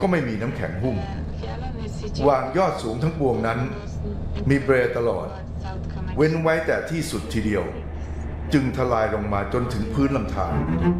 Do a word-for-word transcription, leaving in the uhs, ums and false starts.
ก็ไม่มีน้ำแข็งหุ้มวางยอดสูงทั้งปวงนั้นมีเบรตลอดเว้นไว้แต่ที่สุดทีเดียวจึงทลายลงมาจนถึงพื้นลำธาร